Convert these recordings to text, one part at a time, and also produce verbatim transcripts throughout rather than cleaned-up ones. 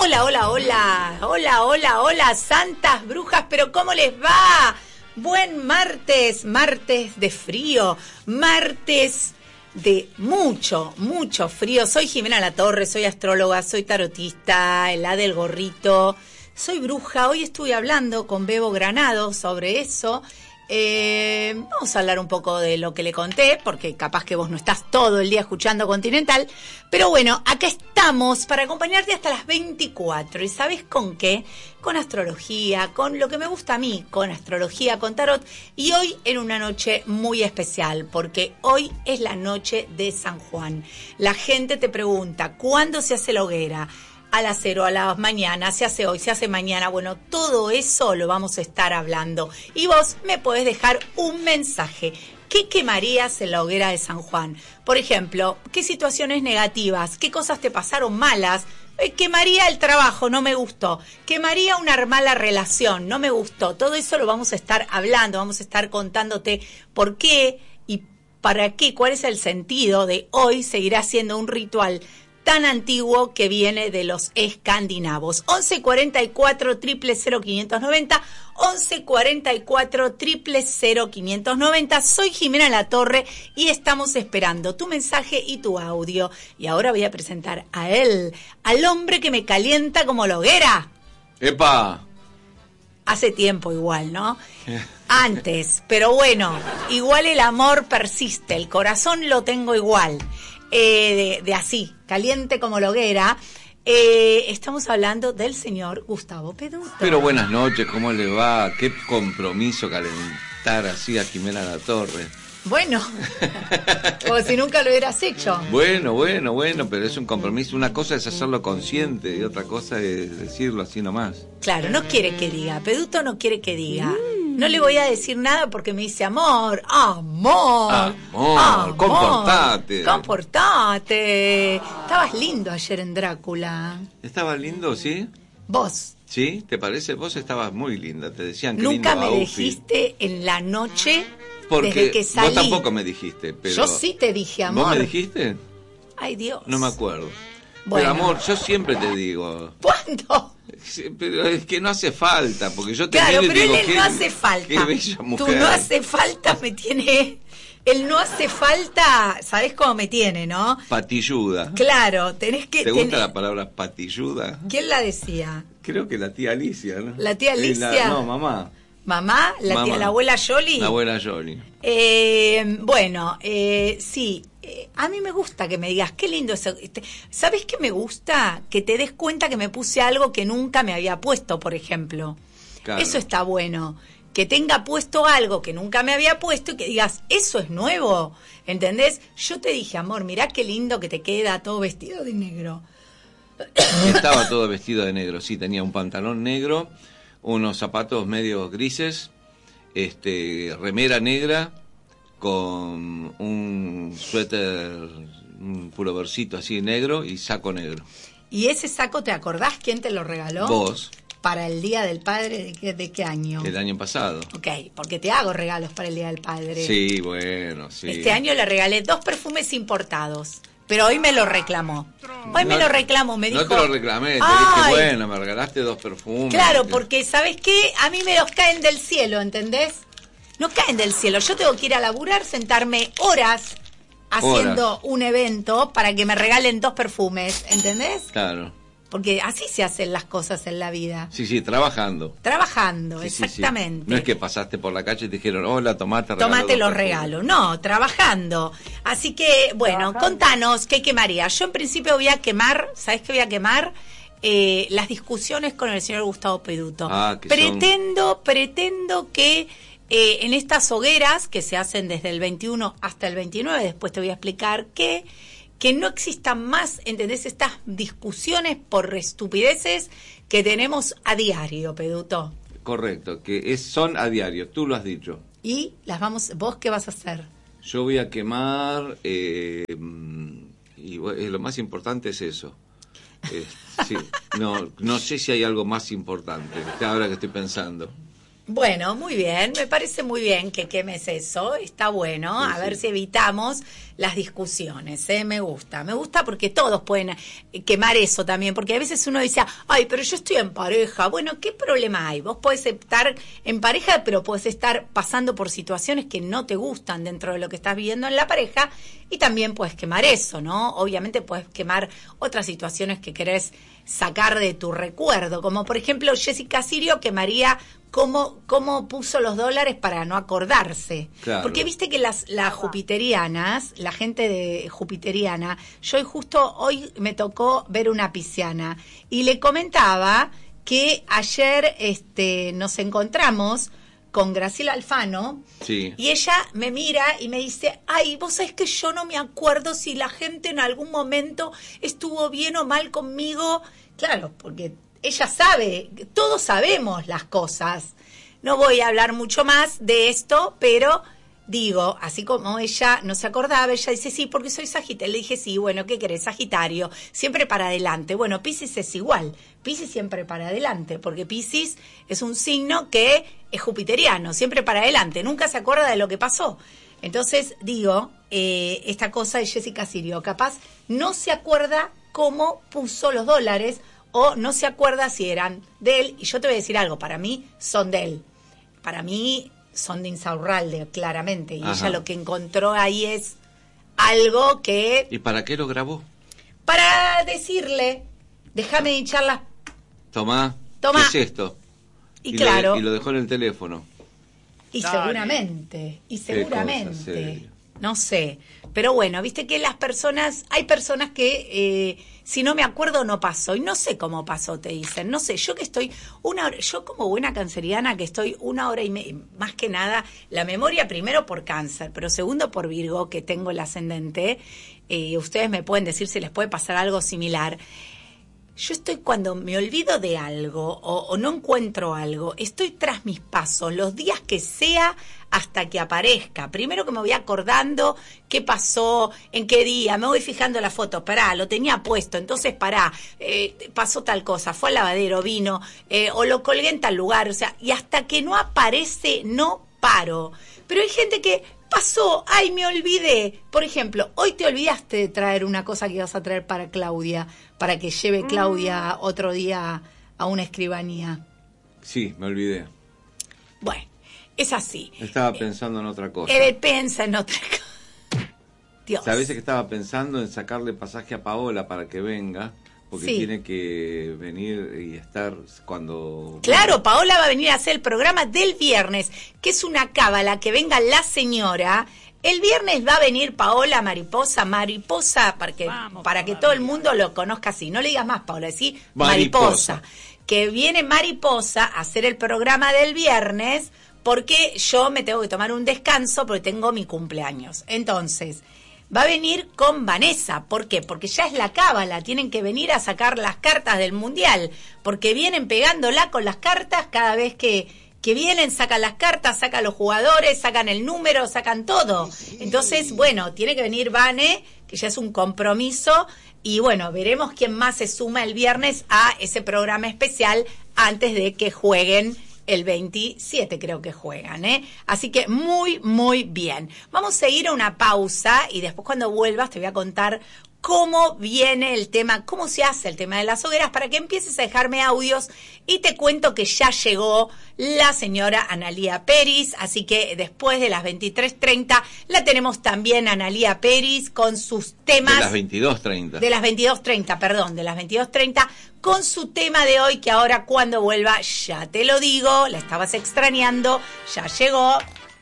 Hola, hola, hola, hola, hola, hola, santas brujas, pero ¿cómo les va? Buen martes, martes de frío, martes de mucho, mucho frío. Soy Jimena Latorre, soy astróloga, soy tarotista, la del gorrito, soy bruja. Hoy estuve hablando con Bebo Granado sobre eso. Eh, vamos a hablar un poco de lo que le conté, porque capaz que vos no estás todo el día escuchando Continental, pero bueno, acá estamos para acompañarte hasta las veinticuatro, ¿y sabes con qué? Con astrología, con lo que me gusta a mí, con astrología, con tarot, y hoy en una noche muy especial, porque hoy es la noche de San Juan. La gente te pregunta, ¿cuándo se hace la hoguera? A las cero, a las mañana, se hace hoy, se hace mañana. Bueno, todo eso lo vamos a estar hablando. Y vos me podés dejar un mensaje. ¿Qué quemarías en la hoguera de San Juan? Por ejemplo, ¿qué situaciones negativas? ¿Qué cosas te pasaron malas? Eh, quemaría el trabajo, no me gustó. Quemaría una mala relación, no me gustó. Todo eso lo vamos a estar hablando, vamos a estar contándote por qué y para qué, cuál es el sentido de hoy seguir haciendo un ritual tan antiguo que viene de los escandinavos. once cuarenta y cuatro, cero cero quinientos noventa, once cuarenta y cuatro, cero cero quinientos noventa. Soy Jimena Latorre y estamos esperando tu mensaje y tu audio. Y ahora voy a presentar a él, al hombre que me calienta como la hoguera. ¡Epa! Hace tiempo igual, ¿no? Antes, pero bueno, igual el amor persiste, el corazón lo tengo igual. Eh, de, de así, caliente como la hoguera. Eh, estamos hablando del señor Gustavo Peduto. Pero buenas noches, ¿cómo le va? Qué compromiso calentar así a Jimena Latorre. Bueno, como si nunca lo hubieras hecho. Bueno, bueno, bueno, pero es un compromiso. Una cosa es hacerlo consciente y otra cosa es decirlo así nomás. Claro, no quiere que diga, Peduto no quiere que diga. No le voy a decir nada porque me dice amor, amor, amor, amor, comportate. Comportate. Estabas lindo ayer en Drácula. ¿Estabas lindo, sí? Vos. ¿Sí? ¿Te parece? Vos estabas muy linda, te decían que nunca lindo me outfit. Dijiste en la noche porque desde que salí. Vos tampoco me dijiste, pero... Yo sí te dije amor. ¿Vos me dijiste? Ay, Dios. No me acuerdo. Bueno. Pero amor, yo siempre te digo... ¿Cuándo? Pero es que no hace falta, porque yo te claro, miro y pero digo, él qué, no hace falta. Qué bella mujer. Tú no hace falta me tiene... El no hace falta, ¿sabés cómo me tiene, no? Patilluda. Claro, tenés que... ¿Te gusta tenés... la palabra patilluda? ¿Quién la decía? Creo que la tía Alicia, ¿no? ¿La tía Alicia? La, no, mamá. ¿Mamá? ¿La mamá. tía, la abuela Yoli? La abuela Yoli. Eh, bueno, eh, sí, eh, a mí me gusta que me digas, qué lindo eso. ¿Sabés qué me gusta? Que te des cuenta que me puse algo que nunca me había puesto, por ejemplo. Claro. Eso está bueno. Que tenga puesto algo que nunca me había puesto y que digas, eso es nuevo, ¿entendés? Yo te dije, amor, mirá qué lindo que te queda todo vestido de negro. Estaba todo vestido de negro, sí, tenía un pantalón negro, unos zapatos medio grises, este, remera negra, con un suéter, un pulovercito así negro y saco negro. ¿Y ese saco te acordás quién te lo regaló? Vos. ¿Para el Día del Padre de qué, de qué año? El año pasado. Ok, porque te hago regalos para el Día del Padre. Sí, bueno, sí. Este año le regalé dos perfumes importados, pero hoy me lo reclamó. Hoy no, me lo reclamó, me dijo... No te lo reclamé, te dije, bueno, me regalaste dos perfumes. Claro, porque, ¿sabes qué? A mí me los caen del cielo, ¿entendés? No caen del cielo, yo tengo que ir a laburar, sentarme horas haciendo horas. un evento para que me regalen dos perfumes, ¿entendés? Claro. Porque así se hacen las cosas en la vida. Sí, sí, trabajando. Trabajando, sí, Sí, exactamente. sí. No es que pasaste por la calle y te dijeron, hola, tomate, regalo. Tomate los regalos. No, trabajando. Así que, bueno, trabajando. Contanos, ¿qué quemarías? Yo en principio voy a quemar, ¿sabés qué voy a quemar? Eh, las discusiones con el señor Gustavo Peduto. Ah, que pretendo, son... pretendo que eh, en estas hogueras, que se hacen desde el veintiuno hasta el veintinueve, después te voy a explicar qué... que no existan más, ¿entendés? Estas discusiones por estupideces que tenemos a diario, Peduto. Correcto, que es, son a diario, tú lo has dicho. ¿Y las vamos, vos qué vas a hacer? Yo voy a quemar, eh, y eh, lo más importante es eso. Eh, sí, no, no sé si hay algo más importante, ahora que estoy pensando. Bueno, muy bien, me parece muy bien que quemes eso, está bueno, sí, a sí. ver si evitamos las discusiones, ¿eh? Me gusta, me gusta porque todos pueden quemar eso también, porque a veces uno dice, ay, pero yo estoy en pareja, bueno, ¿qué problema hay? Vos podés estar en pareja, pero podés estar pasando por situaciones que no te gustan dentro de lo que estás viviendo en la pareja, y también puedes quemar eso, ¿no? Obviamente puedes quemar otras situaciones que querés sacar de tu recuerdo, como por ejemplo Jessica Sirio quemaría cómo, cómo puso los dólares para no acordarse. Claro. Porque viste que las, las jupiterianas, la gente de jupiteriana, yo hoy justo hoy me tocó ver una pisciana y le comentaba que ayer este, nos encontramos con Graciela Alfano, sí. y ella me mira y me dice, ay, vos sabés que yo no me acuerdo si la gente en algún momento estuvo bien o mal conmigo. Claro, porque ella sabe, todos sabemos las cosas. No voy a hablar mucho más de esto, pero digo, así como ella no se acordaba, ella dice, sí, porque soy Sagitario. Le dije, sí, bueno, ¿qué querés? Sagitario, siempre para adelante. Bueno, Piscis es igual, Piscis siempre para adelante, porque Piscis es un signo que es jupiteriano, siempre para adelante, nunca se acuerda de lo que pasó. Entonces, digo, eh, esta cosa de Jessica Sirio, capaz no se acuerda cómo puso los dólares, o no se acuerda si eran de él, y yo te voy a decir algo, para mí son de él, para mí son de Insaurralde, claramente, y Ajá. ella lo que encontró ahí es algo que... ¿Y para qué lo grabó? Para decirle, déjame hinchar las... Tomá, Tomá. ¿qué es esto? Y, y claro... Lo de, y lo dejó en el teléfono. Y Dale. seguramente, y seguramente, cosa, no sé, pero bueno, viste que las personas, hay personas que... Eh, si no me acuerdo no pasó, y no sé cómo pasó, te dicen, no sé, yo que estoy una hora, yo como buena canceriana que estoy una hora y media, más que nada, la memoria primero por cáncer, pero segundo por Virgo, que tengo el ascendente, eh, ustedes me pueden decir si les puede pasar algo similar. Yo estoy cuando me olvido de algo o, o no encuentro algo, estoy tras mis pasos, los días que sea hasta que aparezca. Primero que me voy acordando qué pasó, en qué día, me voy fijando la foto, pará, lo tenía puesto, entonces pará, eh, pasó tal cosa, fue al lavadero, vino, eh, o lo colgué en tal lugar, o sea, y hasta que no aparece no paro. Pero hay gente que... pasó, ay, me olvidé. Por ejemplo, hoy te olvidaste de traer una cosa que ibas a traer para Claudia, para que lleve Claudia otro día a una escribanía. Sí, me olvidé. Bueno, es así. Estaba pensando en otra cosa. Él piensa en otra cosa. Dios. ¿Sabés que estaba pensando en sacarle pasaje a Paola para que venga? Porque sí. tiene que venir y estar cuando... Claro, Paola va a venir a hacer el programa del viernes, que es una cábala, que venga la señora. El viernes va a venir Paola Mariposa, Mariposa, para que, Vamos, para que todo el mundo lo conozca así. No le digas más, Paola, sí, Mariposa. Mariposa. Que viene Mariposa a hacer el programa del viernes, porque yo me tengo que tomar un descanso, porque tengo mi cumpleaños. Entonces... va a venir con Vanessa. ¿Por qué? Porque ya es la cábala. Tienen que venir a sacar las cartas del Mundial. Porque vienen pegándola con las cartas cada vez que, que vienen, sacan las cartas, sacan los jugadores, sacan el número, sacan todo. Entonces, bueno, tiene que venir Vane, que ya es un compromiso. Y bueno, veremos quién más se suma el viernes a ese programa especial antes de que jueguen. El veintisiete creo que juegan, ¿eh? Así que muy, muy bien. Vamos a ir a una pausa y después cuando vuelvas te voy a contar cómo viene el tema, cómo se hace el tema de las hogueras para que empieces a dejarme audios y te cuento que ya llegó la señora Analía Peris, así que después de las veintitrés treinta la tenemos también Analía Peris con sus temas... De las veintidós treinta. De las veintidós treinta, perdón, de las veintidós treinta con su tema de hoy que ahora cuando vuelva, ya te lo digo, la estabas extrañando, ya llegó...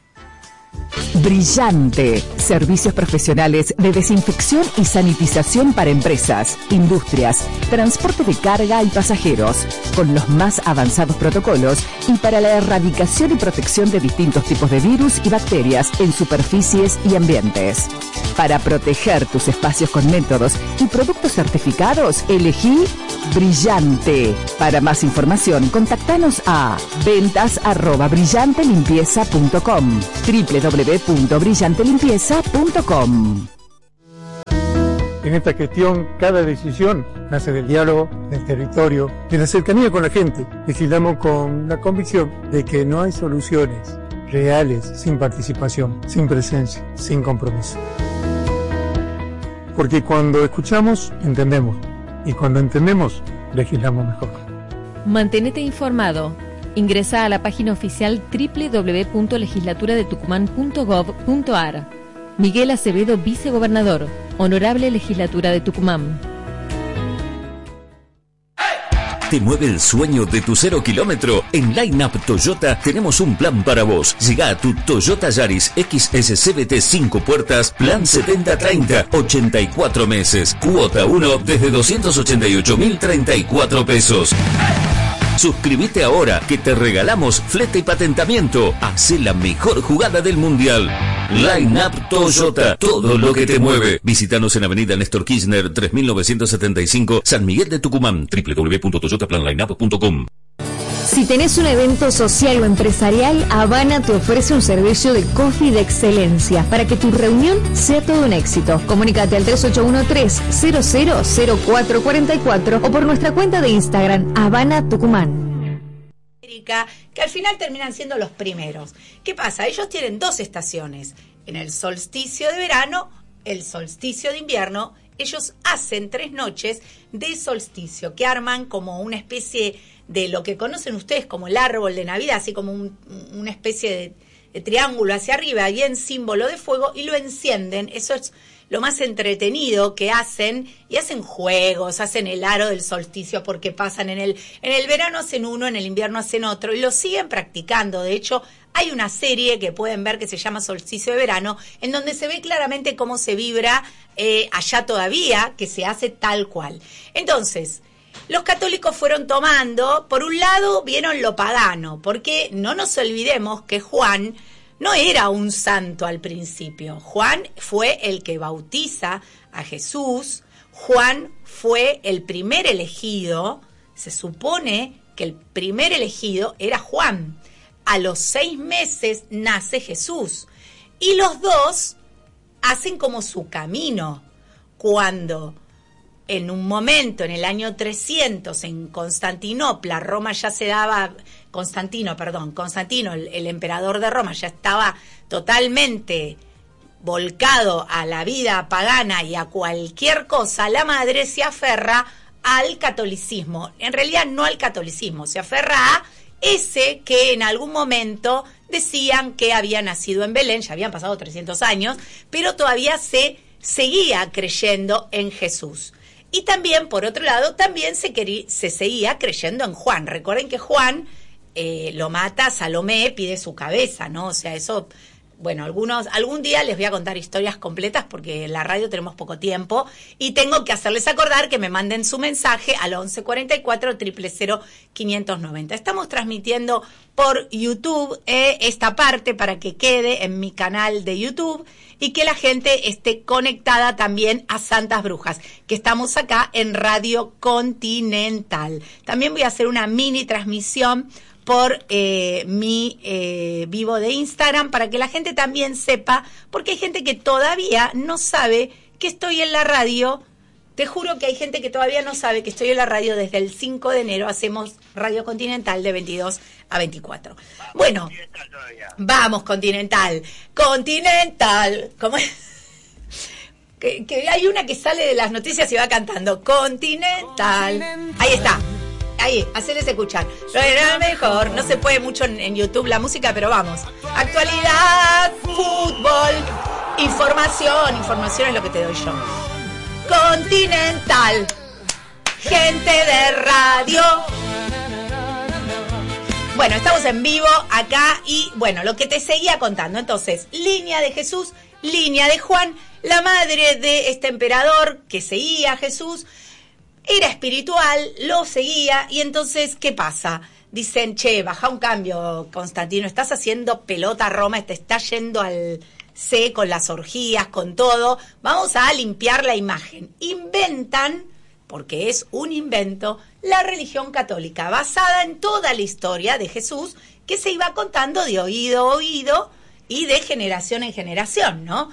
Brillante. Servicios profesionales de desinfección y sanitización para empresas, industrias, transporte de carga y pasajeros, con los más avanzados protocolos y para la erradicación y protección de distintos tipos de virus y bacterias en superficies y ambientes. Para proteger tus espacios con métodos y productos certificados, elegí Brillante. Para más información, contactanos a ventas arroba brillante limpieza punto com, doble u doble u doble u punto brillante limpieza punto com. En esta gestión, cada decisión nace del diálogo, del territorio, de la cercanía con la gente. Legislamos con la convicción de que no hay soluciones reales sin participación, sin presencia, sin compromiso. Porque cuando escuchamos, entendemos. Y cuando entendemos, legislamos mejor. Mantenete informado. Ingresa a la página oficial doble u doble u doble u punto legislatura de tucumán punto gov punto ar. Miguel Acevedo, vicegobernador. Honorable Legislatura de Tucumán. ¿Te mueve el sueño de tu cero kilómetro? En Line Up Toyota tenemos un plan para vos. Llega a tu Toyota Yaris X S C V T cinco puertas, plan setenta treinta, ochenta y cuatro meses. Cuota uno desde doscientos ochenta y ocho mil treinta y cuatro pesos. Suscríbete ahora que te regalamos flete y patentamiento. Hacé la mejor jugada del mundial. Line Up Toyota, todo lo que te mueve. Visítanos en Avenida Néstor Kirchner tres mil novecientos setenta y cinco, San Miguel de Tucumán. doble u doble u doble u punto toyota plan line up punto com. Si tenés un evento social o empresarial, Habana te ofrece un servicio de coffee de excelencia para que tu reunión sea todo un éxito. Comunícate al tres ocho uno tres, cero cero cero cuatro cuatro cuatro o por nuestra cuenta de Instagram, Habana Tucumán. Que al final terminan siendo los primeros. ¿Qué pasa? Ellos tienen dos estaciones. En el solsticio de verano, el solsticio de invierno, ellos hacen tres noches de solsticio, que arman como una especie de lo que conocen ustedes como el árbol de Navidad, así como un, una especie de, de triángulo hacia arriba y en símbolo de fuego, y lo encienden. Eso es lo más entretenido que hacen, y hacen juegos, hacen el aro del solsticio porque pasan en el, en el verano hacen uno, en el invierno hacen otro, y lo siguen practicando. De hecho, hay una serie que pueden ver que se llama Solsticio de Verano, en donde se ve claramente cómo se vibra eh, allá todavía, que se hace tal cual. Entonces, los católicos fueron tomando, por un lado vieron lo pagano, porque no nos olvidemos que Juan no era un santo al principio. Juan fue el que bautiza a Jesús. Juan fue el primer elegido. Se supone que el primer elegido era Juan. A los seis meses nace Jesús. Y los dos hacen como su camino. Cuando en un momento, en el año trescientos, en Constantinopla, Roma ya se daba... Constantino, perdón, Constantino, el, el emperador de Roma, ya estaba totalmente volcado a la vida pagana y a cualquier cosa. La madre se aferra al catolicismo. En realidad no al catolicismo, se aferra a ese que en algún momento decían que había nacido en Belén, ya habían pasado trescientos años, pero todavía se seguía creyendo en Jesús. Y también, por otro lado, también se, quería, se seguía creyendo en Juan. Recuerden que Juan eh, lo mata, Salomé pide su cabeza, ¿no? O sea, eso, bueno, algunos algún día les voy a contar historias completas porque en la radio tenemos poco tiempo y tengo que hacerles acordar que me manden su mensaje al once cuarenta y cuatro, cero cero cero, quinientos noventa. Estamos transmitiendo por YouTube eh, esta parte para que quede en mi canal de YouTube y que la gente esté conectada también a Santas Brujas, que estamos acá en Radio Continental. También voy a hacer una mini transmisión por eh, mi eh, vivo de Instagram para que la gente también sepa, porque hay gente que todavía no sabe que estoy en la radio. Te juro que hay gente que todavía no sabe que estoy en la radio. Desde el cinco de enero hacemos Radio Continental de veintidós a veinticuatro. Bueno, vamos Continental, Continental, ¿cómo es? Que, que hay una que sale de las noticias y va cantando Continental. Ahí está. Ahí, hacerles escuchar. Lo era mejor, no se puede mucho en, en YouTube la música, pero vamos. Actualidad, fútbol, información, información es lo que te doy yo. Continental, gente de radio. Bueno, estamos en vivo acá y bueno, lo que te seguía contando. Entonces, línea de Jesús, línea de Juan, la madre de este emperador que seguía a Jesús. Era espiritual, lo seguía, y entonces, ¿qué pasa? Dicen, che, baja un cambio, Constantino, estás haciendo pelota a Roma, te está yendo al C con las orgías, con todo, vamos a limpiar la imagen. Inventan, porque es un invento, la religión católica, basada en toda la historia de Jesús, que se iba contando de oído a oído y de generación en generación, ¿no?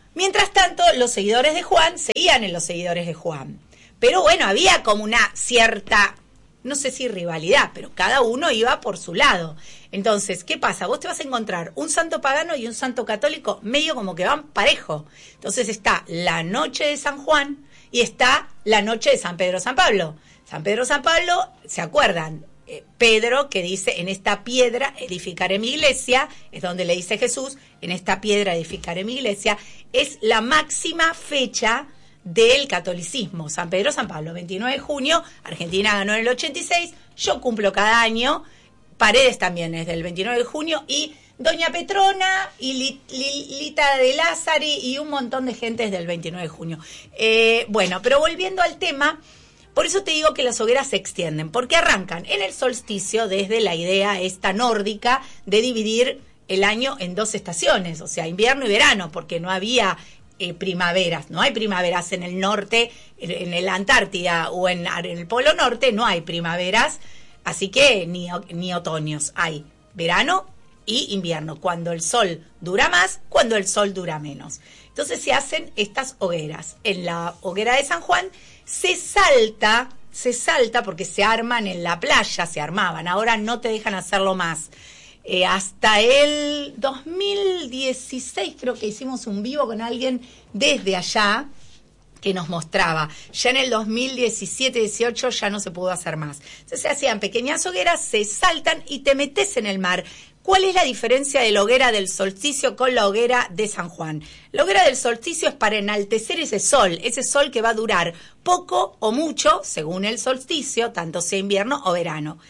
Mientras tanto, los seguidores de Juan seguían en los seguidores de Juan. Pero bueno, había como una cierta, no sé si rivalidad, pero cada uno iba por su lado. Entonces, ¿qué pasa? Vos te vas a encontrar un santo pagano y un santo católico medio como que van parejo. Entonces está la noche de San Juan y está la noche de San Pedro San Pablo. San Pedro San Pablo, ¿se acuerdan? Eh, Pedro que dice, en esta piedra edificaré mi iglesia, es donde le dice Jesús, en esta piedra edificaré mi iglesia, es la máxima fecha del catolicismo. San Pedro San Pablo, veintinueve de junio, Argentina ganó en el ochenta y seis, yo cumplo cada año, Paredes también es del veintinueve de junio, y Doña Petrona y Lilita de Lázari y un montón de gente es del veintinueve de junio. Eh, bueno, pero volviendo al tema, por eso te digo que las hogueras se extienden, porque arrancan en el solsticio desde la idea esta nórdica de dividir el año en dos estaciones, o sea, invierno y verano, porque no había eh, primaveras, no hay primaveras en el norte, en, en la Antártida o en, en el Polo Norte, no hay primaveras, así que ni, ni otoños, hay verano y invierno, cuando el sol dura más, cuando el sol dura menos. Entonces se hacen estas hogueras. En la hoguera de San Juan se salta, se salta porque se arman en la playa, se armaban, ahora no te dejan hacerlo más. Eh, hasta el dos mil dieciséis creo que hicimos un vivo con alguien desde allá que nos mostraba. Ya en el dos mil diecisiete dieciocho ya no se pudo hacer más. Entonces se hacían pequeñas hogueras, se saltan y te metes en el mar. ¿Cuál es la diferencia de la hoguera del solsticio con la hoguera de San Juan? La hoguera del solsticio es para enaltecer ese sol, ese sol que va a durar poco o mucho, según el solsticio, tanto sea invierno o verano.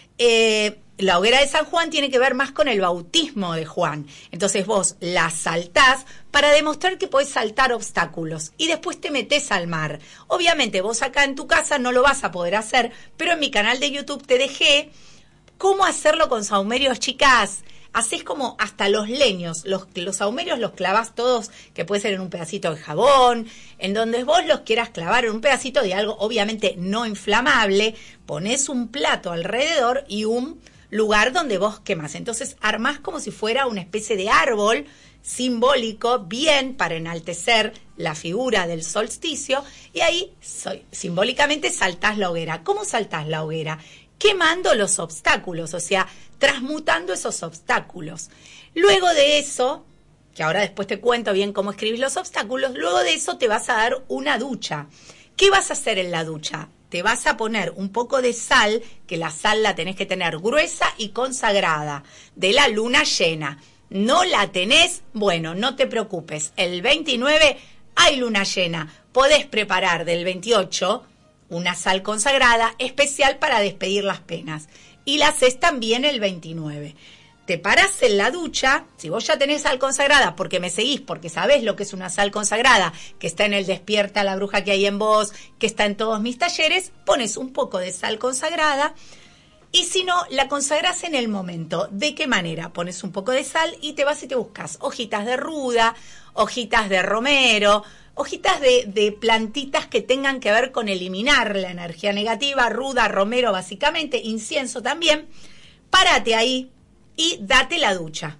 Eh, la hoguera de San Juan tiene que ver más con el bautismo de Juan. Entonces vos la saltás para demostrar que podés saltar obstáculos y después te metés al mar. Obviamente vos acá en tu casa no lo vas a poder hacer, pero en mi canal de YouTube te dejé cómo hacerlo con sahumerios, chicas. Hacés como hasta los leños, los, los sahumerios los clavás todos, que puede ser en un pedacito de jabón, en donde vos los quieras clavar, en un pedacito de algo obviamente no inflamable, ponés un plato alrededor y un lugar donde vos quemás. Entonces armás como si fuera una especie de árbol simbólico, bien para enaltecer la figura del solsticio, y ahí soy, simbólicamente saltás la hoguera. ¿Cómo saltás la hoguera? Quemando los obstáculos, o sea, transmutando esos obstáculos. Luego de eso, que ahora después te cuento bien cómo escribís los obstáculos, luego de eso te vas a dar una ducha. ¿Qué vas a hacer en la ducha? Te vas a poner un poco de sal, que la sal la tenés que tener gruesa y consagrada, de la luna llena. ¿No la tenés? Bueno, no te preocupes. El veintinueve hay luna llena. Podés preparar del veintiocho una sal consagrada especial para despedir las penas. Y la haces también el veintinueve. Te parás en la ducha, si vos ya tenés sal consagrada, porque me seguís, porque sabés lo que es una sal consagrada, que está en el Despierta la Bruja que hay en vos, que está en todos mis talleres, pones un poco de sal consagrada, y si no, la consagrás en el momento. ¿De qué manera? Pones un poco de sal y te vas y te buscas hojitas de ruda, hojitas de romero, hojitas de, de plantitas que tengan que ver con eliminar la energía negativa, ruda, romero básicamente, incienso también. Párate ahí y date la ducha.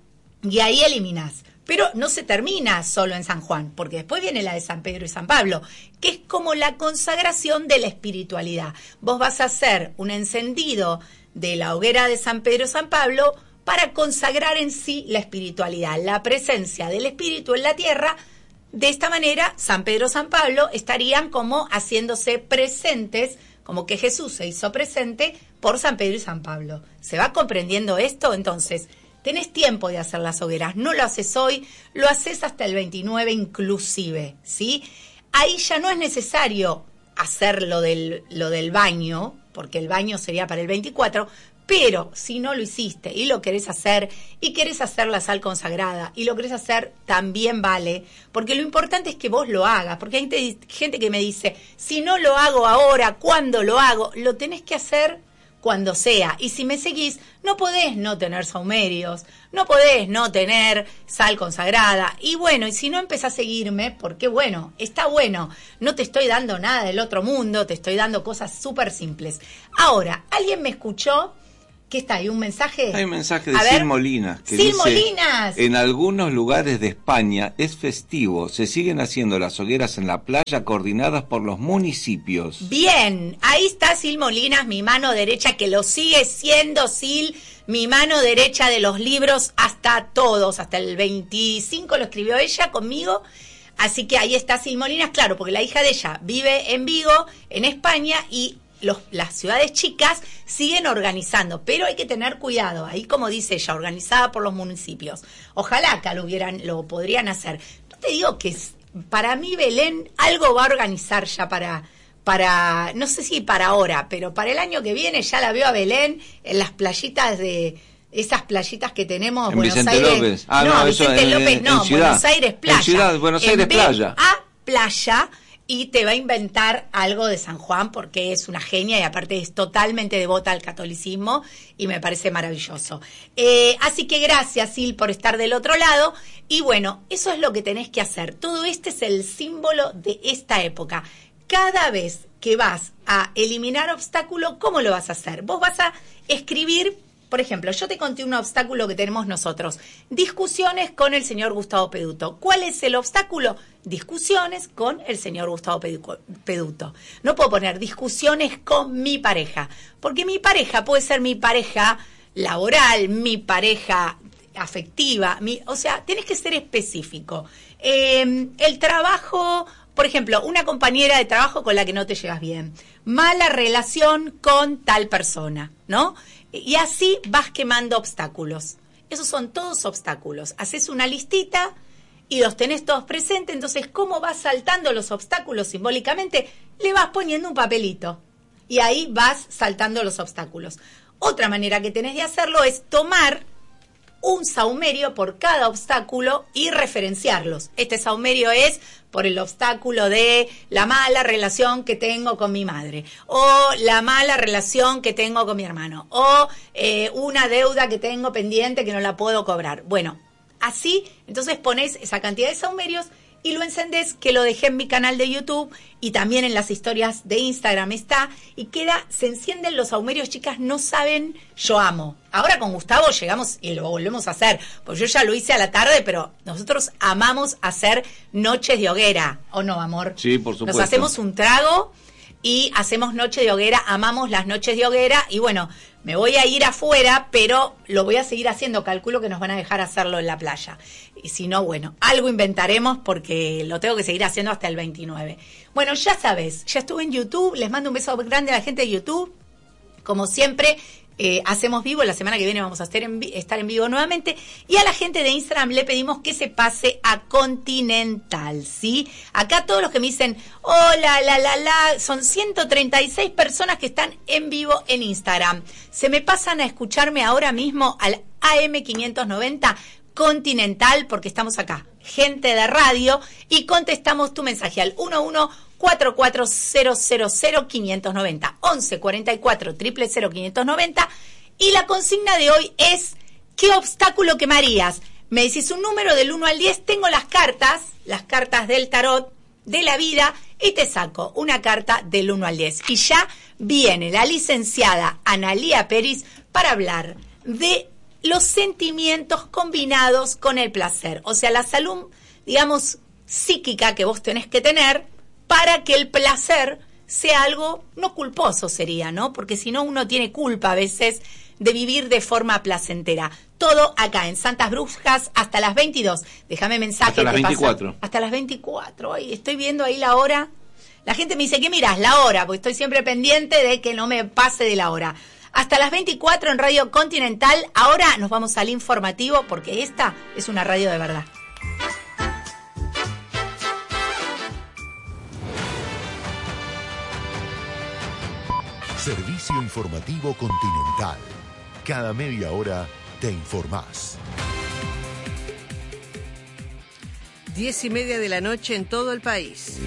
Y ahí eliminás. Pero no se termina solo en San Juan, porque después viene la de San Pedro y San Pablo, que es como la consagración de la espiritualidad. Vos vas a hacer un encendido de la hoguera de San Pedro y San Pablo para consagrar en sí la espiritualidad, la presencia del espíritu en la tierra. De esta manera, San Pedro y San Pablo estarían como haciéndose presentes, como que Jesús se hizo presente por San Pedro y San Pablo. ¿Se va comprendiendo esto? Entonces, tenés tiempo de hacer las hogueras, no lo haces hoy, lo haces hasta el veintinueve inclusive, ¿sí? Ahí ya no es necesario hacer lo del, lo del baño, porque el baño sería para el veinticuatro, pero si no lo hiciste y lo querés hacer, y querés hacer la sal consagrada, y lo querés hacer, también vale, porque lo importante es que vos lo hagas, porque hay gente que me dice, si no lo hago ahora, ¿cuándo lo hago? Lo tenés que hacer cuando sea, y si me seguís, no podés no tener sahumerios, no podés no tener sal consagrada, y bueno, y si no empezás a seguirme, porque bueno, está bueno, no te estoy dando nada del otro mundo, te estoy dando cosas súper simples. Ahora, alguien me escuchó ¿Qué está? ¿Hay un mensaje? Hay un mensaje de A ver. Sil Molinas. Que ¡Sil dice, Molinas! En algunos lugares de España es festivo. Se siguen haciendo las hogueras en la playa coordinadas por los municipios. Bien, ahí está Sil Molinas, mi mano derecha, que lo sigue siendo Sil, mi mano derecha de los libros hasta todos, hasta el veinticinco lo escribió ella conmigo. Así que ahí está Sil Molinas, claro, porque la hija de ella vive en Vigo, en España, y Los, las ciudades chicas siguen organizando, pero hay que tener cuidado, ahí como dice ella, organizada por los municipios. Ojalá que lo hubieran, lo podrían hacer. No te digo que para mí Belén algo va a organizar ya para, para, no sé si para ahora, pero para el año que viene ya la veo a Belén en las playitas de, esas playitas que tenemos, En Buenos Vicente Aires. López. Ah, no, no, eso Vicente en- López en no, Ciudad. Buenos Aires Playa. En Ciudad, Buenos En Aires vez Playa. A playa. Y te va a inventar algo de San Juan porque es una genia y aparte es totalmente devota al catolicismo y me parece maravilloso. Eh, así que gracias, Sil, por estar del otro lado. Y bueno, eso es lo que tenés que hacer. Todo este es el símbolo de esta época. Cada vez que vas a eliminar obstáculo, ¿cómo lo vas a hacer? Vos vas a escribir. Por ejemplo, yo te conté un obstáculo que tenemos nosotros. Discusiones con el señor Gustavo Peduto. ¿Cuál es el obstáculo? Discusiones con el señor Gustavo Peduto. No puedo poner discusiones con mi pareja, porque mi pareja puede ser mi pareja laboral, mi pareja afectiva, mi, o sea, tienes que ser específico. Eh, el trabajo, por ejemplo, una compañera de trabajo con la que no te llevas bien. Mala relación con tal persona, ¿no? Y así vas quemando obstáculos. Esos son todos obstáculos. Haces una listita y los tenés todos presentes. Entonces, ¿cómo vas saltando los obstáculos simbólicamente? Le vas poniendo un papelito. Y ahí vas saltando los obstáculos. Otra manera que tenés de hacerlo es tomar un saumerio por cada obstáculo y referenciarlos. Este saumerio es por el obstáculo de la mala relación que tengo con mi madre, o la mala relación que tengo con mi hermano, o eh, una deuda que tengo pendiente que no la puedo cobrar. Bueno, así, entonces pones esa cantidad de saumerios y lo encendés, que lo dejé en mi canal de YouTube y también en las historias de Instagram está, y queda, se encienden los saumerios, chicas, no saben, yo amo. Ahora con Gustavo llegamos y lo volvemos a hacer, pues yo ya lo hice a la tarde, pero nosotros amamos hacer noches de hoguera, ¿o no, amor? Sí, por supuesto. Nos hacemos un trago y hacemos noche de hoguera, amamos las noches de hoguera, y bueno, me voy a ir afuera, pero lo voy a seguir haciendo, calculo que nos van a dejar hacerlo en la playa. Y si no, bueno, algo inventaremos porque lo tengo que seguir haciendo hasta el veintinueve. Bueno, ya sabes, ya estuve en YouTube, les mando un beso grande a la gente de YouTube. Como siempre, eh, hacemos vivo, la semana que viene vamos a estar en, estar en vivo nuevamente. Y a la gente de Instagram le pedimos que se pase a Continental, ¿sí? Acá todos los que me dicen, hola, la, la, la, son ciento treinta y seis personas que están en vivo en Instagram. Se me pasan a escucharme ahora mismo al A M quinientos noventa Continental, porque estamos acá, gente de radio, y contestamos tu mensaje al uno uno cuatro cuatro cero cero cero quinientos noventa, once cuarenta y cuatro cero cero cero quinientos noventa, y la consigna de hoy es, ¿qué obstáculo quemarías? Me decís un número del uno al diez, tengo las cartas, las cartas del tarot de la vida, y te saco una carta del uno al diez. Y ya viene la licenciada Analía Peris para hablar de los sentimientos combinados con el placer. O sea, la salud, digamos, psíquica que vos tenés que tener para que el placer sea algo no culposo sería, ¿no? Porque si no, uno tiene culpa a veces de vivir de forma placentera. Todo acá en Santas Brujas hasta las veintidós. Déjame mensaje. Hasta las te pasa. veinticuatro. Hasta las veinticuatro. Ay, estoy viendo ahí la hora. La gente me dice, ¿qué mirás? La hora, porque estoy siempre pendiente de que no me pase de la hora. Hasta las veinticuatro en Radio Continental. Ahora nos vamos al informativo porque esta es una radio de verdad. Servicio Informativo Continental. Cada media hora te informás. Diez y media de la noche en todo el país.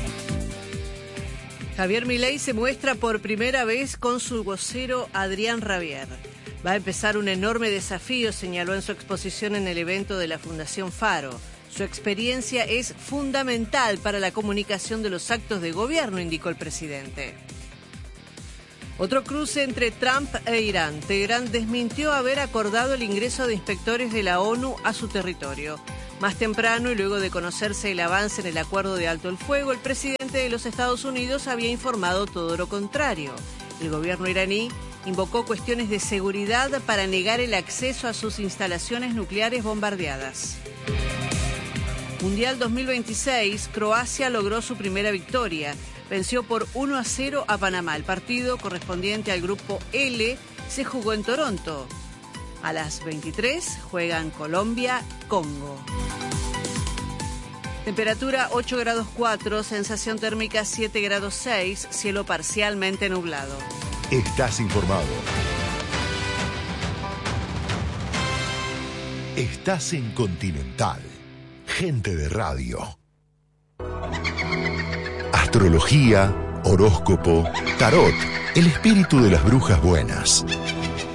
Javier Milei se muestra por primera vez con su vocero Adrián Rabier. Va a empezar un enorme desafío, señaló en su exposición en el evento de la Fundación Faro. Su experiencia es fundamental para la comunicación de los actos de gobierno, indicó el presidente. Otro cruce entre Trump e Irán. Teherán desmintió haber acordado el ingreso de inspectores de la ONU a su territorio. Más temprano, y luego de conocerse el avance en el acuerdo de alto el fuego, el presidente de los Estados Unidos había informado todo lo contrario. El gobierno iraní invocó cuestiones de seguridad para negar el acceso a sus instalaciones nucleares bombardeadas. Mundial dos mil veintiséis, Croacia logró su primera victoria. Venció por uno a cero a Panamá. El partido correspondiente al grupo L se jugó en Toronto. A las veintitrés juegan Colombia-Congo. Temperatura ocho grados cuatro, sensación térmica siete grados seis, cielo parcialmente nublado. Estás informado. Estás en Continental. Gente de radio. Astrología, horóscopo, tarot, el espíritu de las brujas buenas.